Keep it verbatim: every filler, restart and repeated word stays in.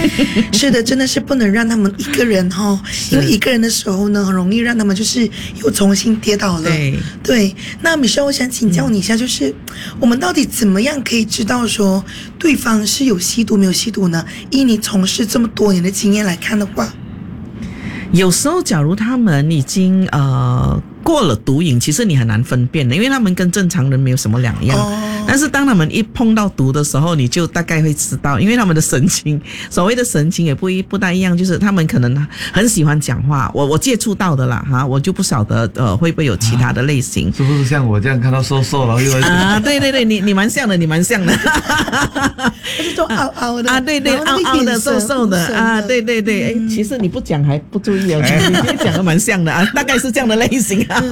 是的，真的是不能让他们一个人哈，因为一个人的时候呢，很容易让他们就是又重新跌倒了。 对对，那米歇，我想请教你一下，就是、嗯、我们到底怎么样可以知道说对方是有吸毒没有吸毒呢？以你从事这么多年的经验来看的话， 有时候假如他们已经呃过了毒瘾，其实你很难分辨的，因为他们跟正常人没有什么两样。哦、但是当他们一碰到毒的时候，你就大概会知道，因为他们的神情，所谓的神情也不一不大一样，就是他们可能很喜欢讲话。我我接触到的啦哈，我就不晓得呃会不会有其他的类型，啊、 是不是像我这样看到瘦瘦了又啊？对对对，你你蛮像的，你蛮像的， 就是说凹凹的啊，对对，凹凹的、瘦瘦的啊，对对对，哎、嗯，其实你不讲还不注意哦，你你讲的蛮像的啊，大概是这样的类型啊。